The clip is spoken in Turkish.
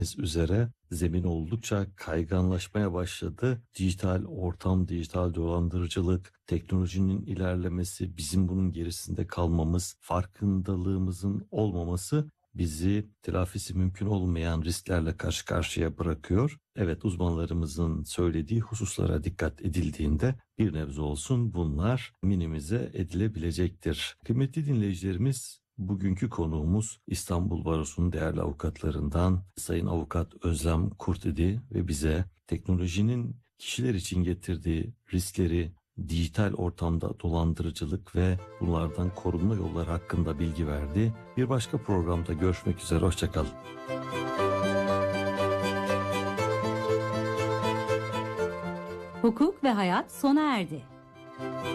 üzere zemin oldukça kayganlaşmaya başladı. Dijital ortam, dijital dolandırıcılık, teknolojinin ilerlemesi, bizim bunun gerisinde kalmamız, farkındalığımızın olmaması bizi telafisi mümkün olmayan risklerle karşı karşıya bırakıyor. Evet, uzmanlarımızın söylediği hususlara dikkat edildiğinde bir nebze olsun bunlar minimize edilebilecektir. Kıymetli dinleyicilerimiz, bugünkü konuğumuz İstanbul Barosu'nun değerli avukatlarından Sayın Avukat Özlem Kurtidi ve bize teknolojinin kişiler için getirdiği riskleri, dijital ortamda dolandırıcılık ve bunlardan korunma yolları hakkında bilgi verdi. Bir başka programda görüşmek üzere, hoşça kalın. Hukuk ve hayat sona erdi.